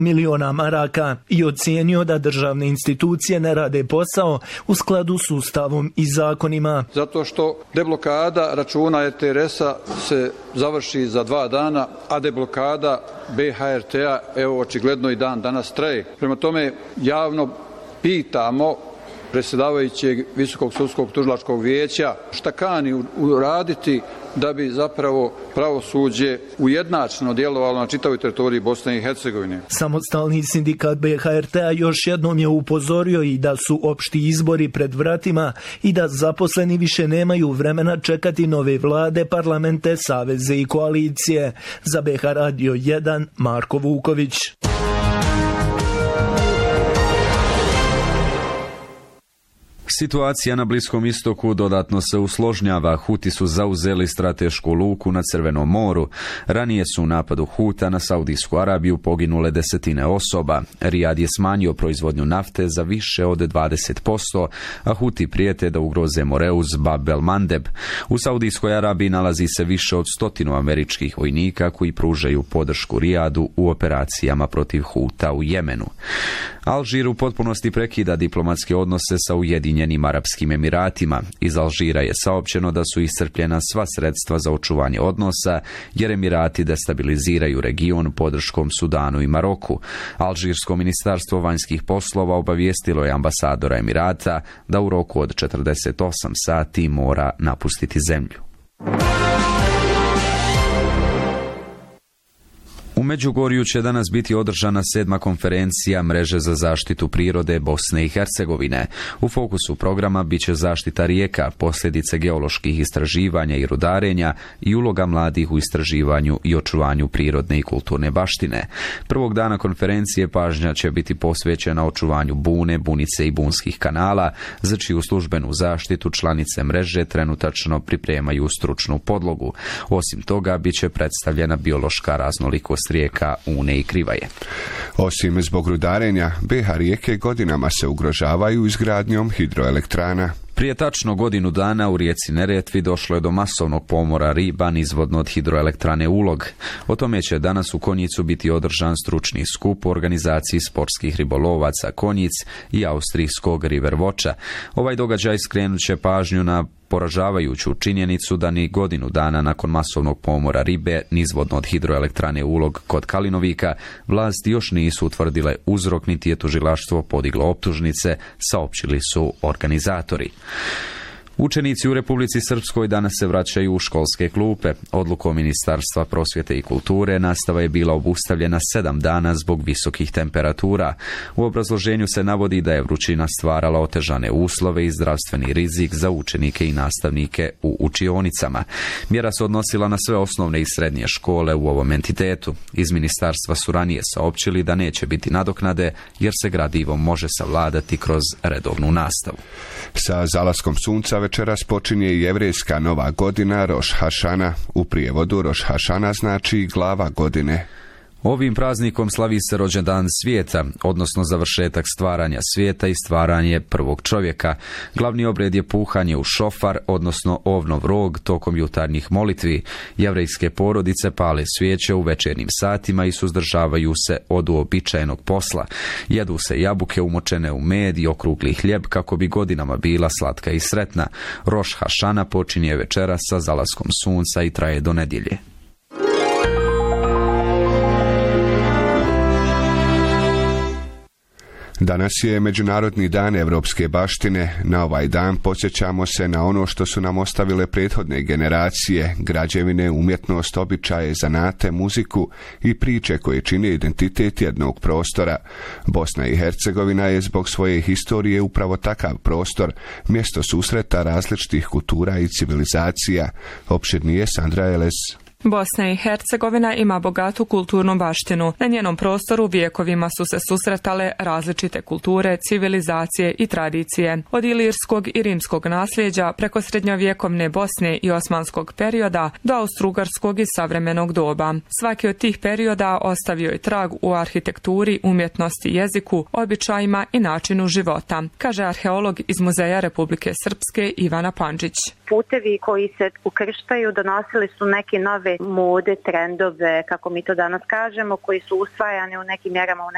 miliona maraka i ocijenio da državne institucije ne rade posao u skladu s ustavom i zakonima. Zato što deblokada računa RTRS-a se završi za 2 dana, a deblokada BHRT-a evo očigledno i dan danas traje. Prema tome javno pitamo predsjedavajućeg Visokog sudskog tužilačkog vijeća šta kani uraditi da bi zapravo pravosuđe ujednačeno djelovalo na čitavoj teritoriji Bosne i Hercegovine. Samostalni sindikat BHRT-a još jednom je upozorio i da su opšti izbori pred vratima i da zaposleni više nemaju vremena čekati nove vlade, parlamente, saveze i koalicije. Za BH Radio 1, Marko Vuković. Situacija na Bliskom istoku dodatno se usložnjava. Huti su zauzeli stratešku luku na Crvenom moru. Ranije su u napadu Huta na Saudijsku Arabiju poginule desetine osoba. Rijad je smanjio proizvodnju nafte za više od 20%, a Huti prijete da ugroze Moreuz Bab el Mandeb. U Saudijskoj Arabiji nalazi se više od 100 američkih vojnika koji pružaju podršku Rijadu u operacijama protiv Huta u Jemenu. Alžir u potpunosti prekida diplomatske odnose sa Ujedinjenim Arapskim Emiratima. Iz Alžira je saopćeno da su iscrpljena sva sredstva za očuvanje odnosa, jer Emirati destabiliziraju region podrškom Sudanu i Maroku. Alžirsko ministarstvo vanjskih poslova obavijestilo je ambasadora Emirata da u roku od 48 sati mora napustiti zemlju. U Međugorju će danas biti održana 7. konferencija Mreže za zaštitu prirode Bosne i Hercegovine. U fokusu programa biće zaštita rijeka, posljedice geoloških istraživanja i rudarenja i uloga mladih u istraživanju i očuvanju prirodne i kulturne baštine. Prvog dana konferencije pažnja će biti posvećena očuvanju bune, bunice i bunskih kanala, za čiju službenu zaštitu članice mreže trenutačno pripremaju stručnu podlogu. Osim toga, biće predstavljena biološka raznolikost rijeka Une i Krivaje. Osim zbog rudarenja, BH rijeke godinama se ugrožavaju izgradnjom hidroelektrana. Prije tačno godinu dana u rijeci Neretvi došlo je do masovnog pomora riba nizvodno od hidroelektrane Ulog. O tome će danas u Konjicu biti održan stručni skup u organizaciji sportskih ribolovaca Konjic i austrijskog River Watcha. Ovaj događaj skrenut će pažnju na poražavajuću činjenicu da ni godinu dana nakon masovnog pomora ribe nizvodno od hidroelektrane Ulog kod Kalinovika vlasti još nisu utvrdile uzrok, niti je tužilaštvo podiglo optužnice, saopćili su organizatori. Učenici u Republici Srpskoj danas se vraćaju u školske klupe. Odlukom Ministarstva prosvjete i kulture nastava je bila obustavljena 7 dana zbog visokih temperatura. U obrazloženju se navodi da je vrućina stvarala otežane uslove i zdravstveni rizik za učenike i nastavnike u učionicama. Mjera se odnosila na sve osnovne i srednje škole u ovom entitetu. Iz ministarstva su ranije saopćili da neće biti nadoknade jer se gradivo može savladati kroz redovnu nastavu. Sa zalaskom sunca večeras počinje i jevrejska nova godina Roš Hašana. U prijevodu Roš Hašana znači glava godine. Ovim praznikom slavi se rođendan svijeta, odnosno završetak stvaranja svijeta i stvaranje prvog čovjeka. Glavni obred je puhanje u šofar, odnosno ovnov rog, tokom jutarnjih molitvi. Jevrejske porodice pale svijeće u večernjim satima i suzdržavaju se od uobičajenog posla. Jedu se jabuke umočene u med i okrugli hljeb kako bi godinama bila slatka i sretna. Roš Hašana počinje večeras sa zalaskom sunca i traje do nedjelje. Danas je Međunarodni dan Europske baštine. Na ovaj dan podsjećamo se na ono što su nam ostavile prethodne generacije, građevine, umjetnost, običaje, zanate, muziku i priče koje čine identitet jednog prostora. Bosna i Hercegovina je zbog svoje historije upravo takav prostor, mjesto susreta različitih kultura i civilizacija. Opširnije Sandra Eles. Bosna i Hercegovina ima bogatu kulturnu baštinu. Na njenom prostoru vijekovima su se susretale različite kulture, civilizacije i tradicije. Od ilirskog i rimskog nasljeđa preko srednjovjekovne Bosne i osmanskog perioda do austrougarskog i savremenog doba. Svaki od tih perioda ostavio je trag u arhitekturi, umjetnosti, jeziku, običajima i načinu života, kaže arheolog iz Muzeja Republike Srpske Ivana Pandžić. Putevi koji se ukrštaju donosili su neke nove mode, trendove, kako mi to danas kažemo, koji su usvajani u nekim mjerama, u